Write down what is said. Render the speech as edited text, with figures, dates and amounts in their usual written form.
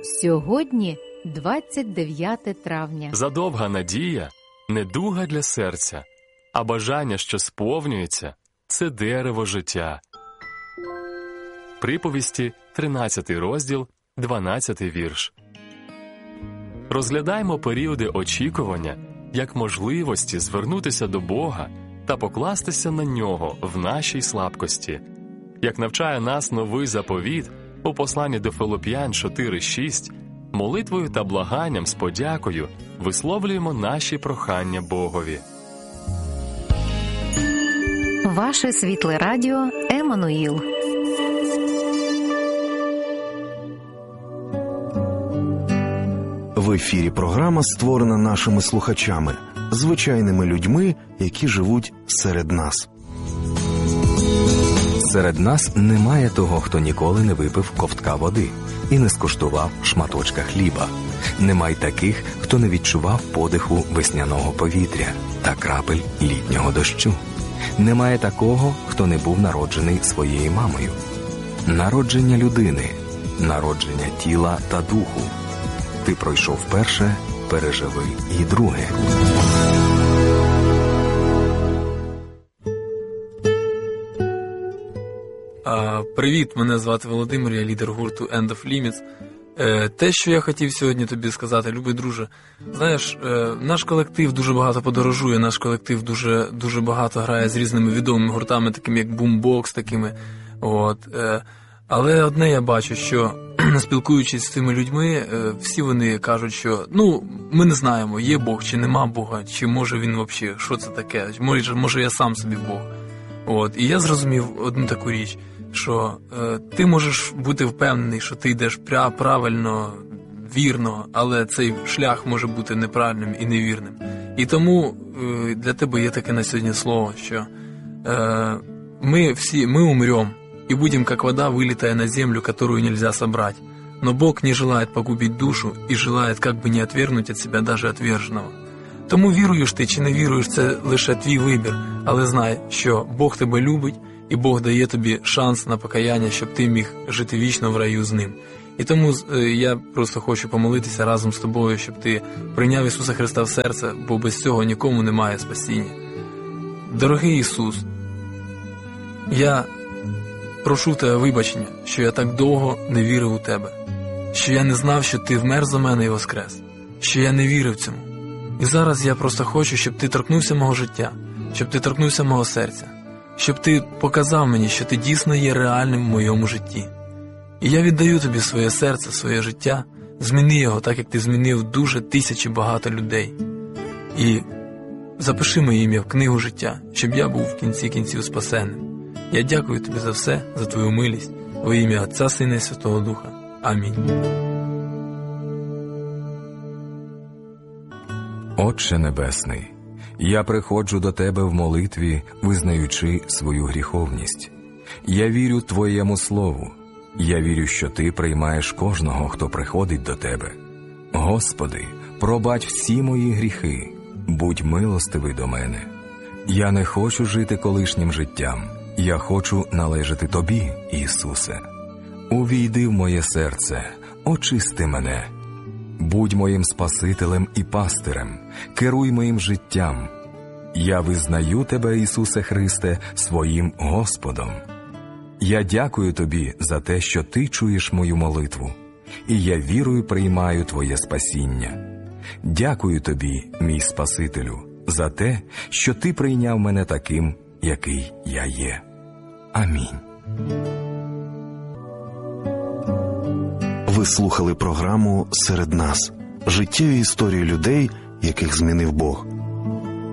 Сьогодні 29 травня. Задовга надія – недуга для серця, а бажання, що сповнюється – це дерево життя. Приповісті, 13 розділ, 12 вірш. Розглядаймо періоди очікування як можливості звернутися до Бога та покластися на Нього в нашій слабкості. Як навчає нас новий заповіт у посланні до Филип'ян 4:6, молитвою та благанням з подякою висловлюємо наші прохання Богові. Ваше світле радіо Еммануїл. В ефірі програма створена нашими слухачами, звичайними людьми, які живуть серед нас. Серед нас немає того, хто ніколи не випив ковтка води і не скуштував шматочка хліба. Немає таких, хто не відчував подиху весняного повітря та крапель літнього дощу. Немає такого, хто не був народжений своєю мамою. Народження людини, народження тіла та духу. Ти пройшов перше, переживи і друге. Привіт, мене звати Володимир, я лідер гурту End of Limits. Те, що я хотів сьогодні тобі сказати, любий друже, знаєш, наш колектив дуже багато подорожує, наш колектив дуже багато грає з різними відомими гуртами, такими як Boombox, такими. Але одне я бачу, що спілкуючись з цими людьми, всі вони кажуть, що ми не знаємо, є Бог чи нема Бога, чи може він взагалі, що це таке, може я сам собі Бог. І я зрозумів одну таку річ, що ти можеш бути впевнений, що ти йдеш правильно, вірно, але цей шлях може бути неправильним і невірним. І тому для тебе є таке на сьогодні слово, що мы умрем, и будем, как вода, вылетая на землю, которую нельзя собрать. Но Бог не желает погубить душу и желает как бы не отвергнуть от себя даже отверженого. Тому віруєш ти чи не віруєш, це лише твій вибір, але знай, що Бог тебе любить, і Бог дає тобі шанс на покаяння, щоб ти міг жити вічно в раю з Ним. І тому я просто хочу помолитися разом з тобою, щоб ти прийняв Ісуса Христа в серце, бо без цього нікому немає спасіння. Дорогий Ісус, я прошу в тебе вибачення, що я так довго не вірив у тебе, що я не знав, що ти вмер за мене і воскрес, що я не вірив цьому. І зараз я просто хочу, щоб ти торкнувся мого життя, щоб ти торкнувся мого серця, щоб ти показав мені, що ти дійсно є реальним в моєму житті. І я віддаю тобі своє серце, своє життя, зміни його так, як ти змінив дуже багато людей. І запиши моє ім'я в книгу життя, щоб я був в кінці кінців спасенним. Я дякую тобі за все, за твою милість, во ім'я Отця, Сина і Святого Духа. Амінь. Отче Небесний, я приходжу до Тебе в молитві, визнаючи свою гріховність. Я вірю Твоєму Слову. Я вірю, що Ти приймаєш кожного, хто приходить до Тебе. Господи, пробач всі мої гріхи, будь милостивий до мене. Я не хочу жити колишнім життям. Я хочу належати Тобі, Ісусе. Увійди в моє серце, очисти мене. Будь моїм Спасителем і пастирем, керуй моїм життям. Я визнаю Тебе, Ісусе Христе, своїм Господом. Я дякую Тобі за те, що Ти чуєш мою молитву, і я вірою приймаю Твоє спасіння. Дякую Тобі, мій Спасителю, за те, що Ти прийняв мене таким, який я є. Амінь. Ви слухали програму «Серед нас» – життєві історії людей, яких змінив Бог.